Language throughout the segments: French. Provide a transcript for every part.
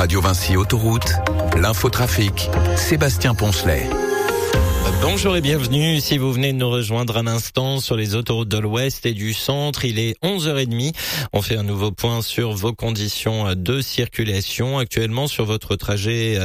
Radio Vinci Autoroute, l'infotrafic, Sébastien Poncelet. Bonjour et bienvenue. Si vous venez de nous rejoindre un instant sur les autoroutes de l'Ouest et du Centre, il est 11h30. On fait un nouveau point sur vos conditions de circulation. Actuellement, sur votre trajet,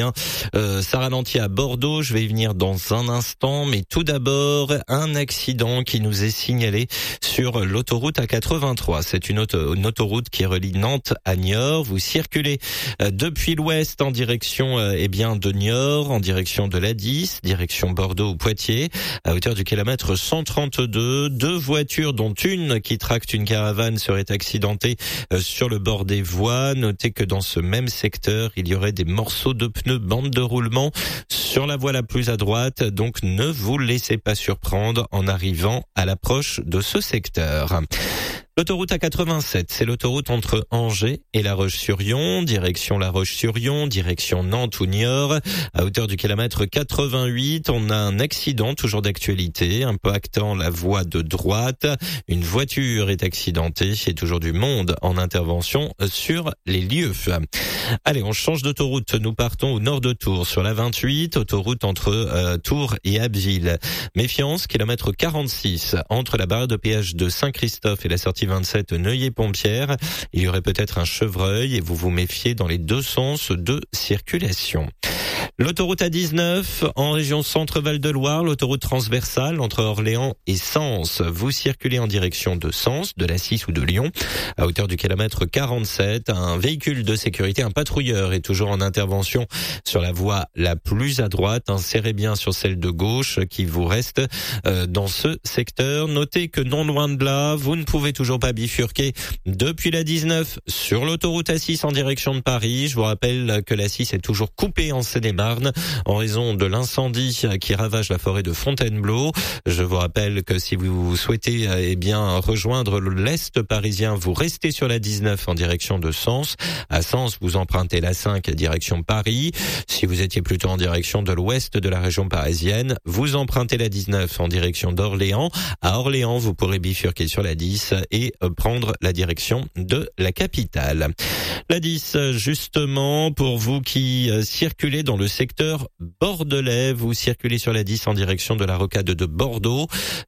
ça ralentit à Bordeaux. Je vais y venir dans un instant. Mais tout d'abord, un accident qui nous est signalé sur l'autoroute A83. C'est une autoroute qui relie Nantes à Niort. Vous circulez depuis l'Ouest en direction de Niort, en direction de l'A10, direction Bordeaux ou Poitiers, à hauteur du kilomètre 132. Deux voitures, dont une qui tracte une caravane, seraient accidentées sur le bord des voies. Notez que dans ce même secteur, il y aurait des morceaux de pneus, bande de roulement sur la voie la plus à droite. Donc ne vous laissez pas surprendre en arrivant à l'approche de ce secteur. L'autoroute A87, c'est l'autoroute entre Angers et La Roche-sur-Yon, direction La Roche-sur-Yon, direction Nantes ou Niort. À hauteur du kilomètre 88, on a un accident toujours d'actualité, impactant la voie de droite. Une voiture est accidentée et toujours du monde en intervention sur les lieux. Allez, on change d'autoroute. Nous partons au nord de Tours, sur la 28, autoroute entre Tours et Abbeville. Méfiance, kilomètre 46, entre la barrière de péage de Saint-Christophe et la sortie 27 Neuilly-Pompière. Il y aurait peut-être un chevreuil et vous vous méfiez dans les deux sens de circulation. L'autoroute A19 en région Centre-Val de Loire, l'autoroute transversale entre Orléans et Sens. Vous circulez en direction de Sens, de la 6 ou de Lyon. À hauteur du kilomètre 47, un véhicule de sécurité, un patrouilleur, est toujours en intervention sur la voie la plus à droite. Insérez bien sur celle de gauche qui vous reste dans ce secteur. Notez que non loin de là, vous ne pouvez toujours pas bifurquer depuis la 19 sur l'autoroute A6 en direction de Paris. Je vous rappelle que la 6 est toujours coupée en Seine-et-Marne en raison de l'incendie qui ravage la forêt de Fontainebleau. Je vous rappelle que si vous souhaitez rejoindre l'Est parisien, vous restez sur la 19 en direction de Sens. À Sens, vous empruntez la 5 direction Paris. Si vous étiez plutôt en direction de l'Ouest de la région parisienne, vous empruntez la 19 en direction d'Orléans. À Orléans, vous pourrez bifurquer sur la 10 et prendre la direction de la capitale. La 10, justement, pour vous qui circulez dans le secteur bordelais, vous circulez sur la 10 en direction de la rocade de Bordeaux,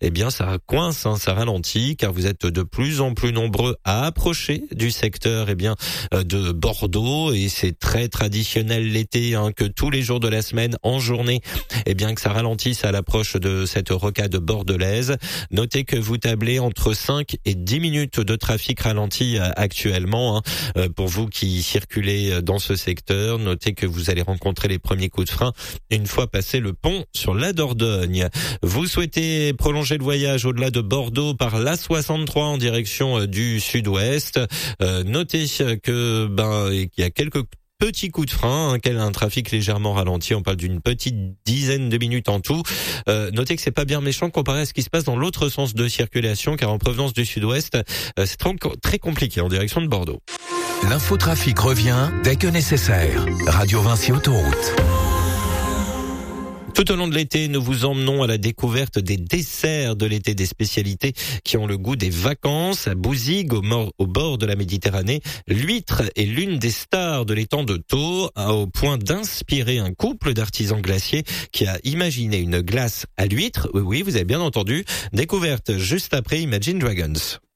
ça coince, ça ralentit, car vous êtes de plus en plus nombreux à approcher du secteur de Bordeaux, et c'est très traditionnel l'été, que tous les jours de la semaine, en journée, que ça ralentisse à l'approche de cette rocade bordelaise. Notez que vous tablez entre 5 et 10 minutes de trafic ralenti actuellement, pour vous qui circulez dans ce secteur. Notez que vous allez rencontrer les premiers coups de frein une fois passé le pont sur la Dordogne. Vous souhaitez prolonger le voyage au-delà de Bordeaux par l'A63 en direction du sud-ouest. Notez que il y a quelques petits coups de frein, un trafic légèrement ralenti. On parle d'une petite dizaine de minutes en tout. Notez que c'est pas bien méchant comparé à ce qui se passe dans l'autre sens de circulation, car en provenance du sud-ouest, c'est très compliqué en direction de Bordeaux. L'infotrafic revient dès que nécessaire. Radio Vinci Autoroute. Tout au long de l'été, nous vous emmenons à la découverte des desserts de l'été, des spécialités qui ont le goût des vacances. À Bouzigues, au bord de la Méditerranée, l'huître est l'une des stars de l'étang de Thau, au point d'inspirer un couple d'artisans glaciers qui a imaginé une glace à l'huître. Oui, vous avez bien entendu. Découverte juste après Imagine Dragons.